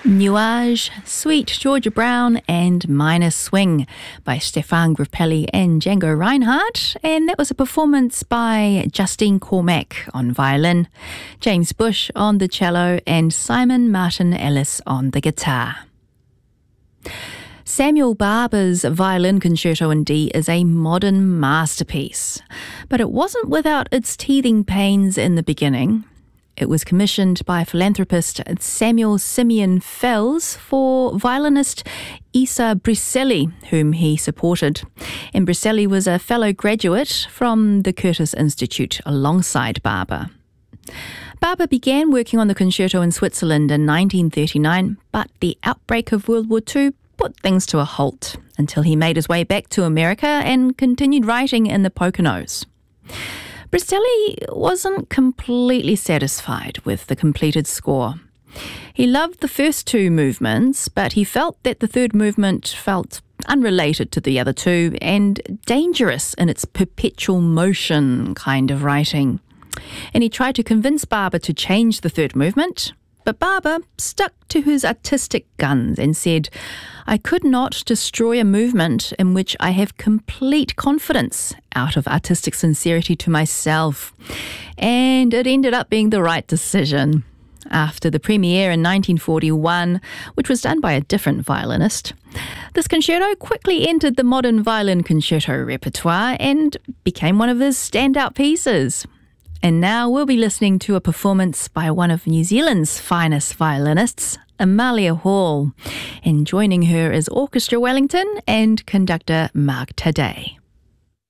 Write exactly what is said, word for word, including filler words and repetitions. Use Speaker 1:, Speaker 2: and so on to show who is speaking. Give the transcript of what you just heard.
Speaker 1: Nuage, Sweet Georgia Brown and Minor Swing by Stefan Grappelli and Django Reinhardt, and that was a performance by Justine Cormack on violin, James Bush on the cello and Simon Martin Ellis on the guitar. Samuel Barber's Violin Concerto in D is a modern masterpiece, but it wasn't without its teething pains in the beginning. It was commissioned by philanthropist Samuel Simeon Fells for violinist Isa Bricelli, whom he supported. And Bricelli was a fellow graduate from the Curtis Institute alongside Barber. Barber began working on the concerto in Switzerland in nineteen thirty-nine, but the outbreak of World War Two put things to a halt until he made his way back to America and continued writing in the Poconos. Bricelli wasn't completely satisfied with the completed score. He loved the first two movements, but he felt that the third movement felt unrelated to the other two and dangerous in its perpetual motion kind of writing. And he tried to convince Barber to change the third movement, but Barber stuck to his artistic guns and said, "I could not destroy a movement in which I have complete confidence out of artistic sincerity to myself." And it ended up being the right decision. After the premiere in nineteen forty-one, which was done by a different violinist, this concerto quickly entered the modern violin concerto repertoire and became one of his standout pieces. And now we'll be listening to a performance by one of New Zealand's finest violinists, Amalia Hall. And joining her is Orchestra Wellington and conductor Mark Taddei.